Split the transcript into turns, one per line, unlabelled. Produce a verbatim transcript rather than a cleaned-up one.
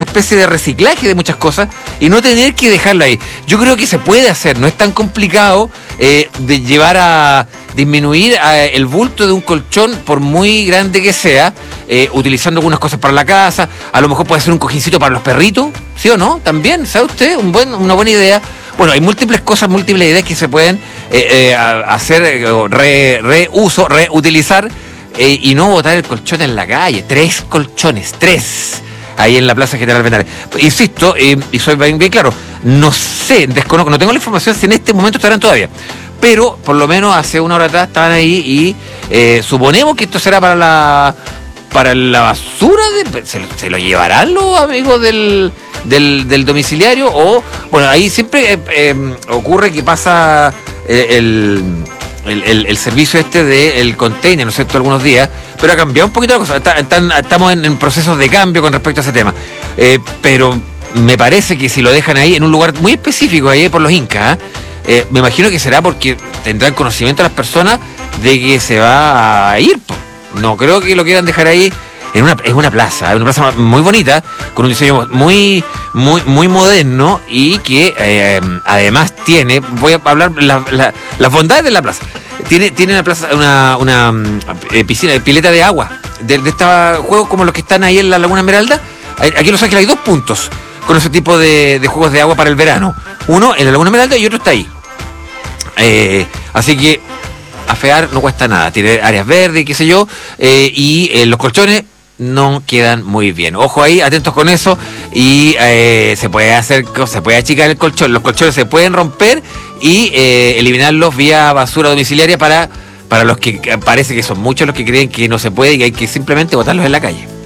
especie de reciclaje de muchas cosas y no tener que dejarlo ahí. Yo creo que se puede hacer, no es tan complicado eh, de llevar a disminuir eh, el bulto de un colchón, por muy grande que sea, eh, utilizando algunas cosas para la casa. A lo mejor puede ser un cojincito para los perritos, ¿sí o no? También, ¿sabe usted? Un buen, una buena idea. Bueno, hay múltiples cosas, múltiples ideas que se pueden eh, eh, hacer, eh, re, reuso, reutilizar eh, y no botar el colchón en la calle. Tres colchones, tres, ahí en la Plaza General Venales. Insisto, eh, y soy bien, bien claro, no sé, desconozco, no tengo la información si en este momento estarán todavía, pero por lo menos hace una hora atrás estaban ahí y eh, suponemos que esto será para la para la basura. De, ¿se, ¿Se lo llevarán los amigos del, del, del domiciliario? O, bueno, ahí siempre eh, eh, ocurre que pasa eh, el, el, el, el servicio este del container, ¿no es cierto?, algunos días, pero ha cambiado un poquito la cosa. Está, están, estamos en, en procesos de cambio con respecto a ese tema. Eh, pero me parece que si lo dejan ahí en un lugar muy específico, ahí por los Incas, ¿eh? Eh, me imagino que será porque tendrán conocimiento las personas de que se va a ir. Po. No creo que lo quieran dejar ahí. En una, es una plaza, es una plaza muy bonita, con un diseño muy muy muy moderno y que eh, además tiene, voy a hablar la, la, las bondades de la plaza. Tiene, tiene una plaza, una, una eh, piscina, pileta de agua, de, de estos juegos como los que están ahí en la Laguna Esmeralda. Aquí en Los Ángeles hay dos puntos con ese tipo de, de juegos de agua para el verano. Uno en la Laguna Esmeralda y otro está ahí. Eh, así que afear no cuesta nada, tiene áreas verdes, qué sé yo, eh, y eh, los colchones no quedan muy bien. Ojo ahí, atentos con eso, y eh, se puede hacer, se puede achicar el colchón, los colchones se pueden romper y eh, eliminarlos vía basura domiciliaria para, para los que parece que son muchos los que creen que no se puede y que hay que simplemente botarlos en la calle.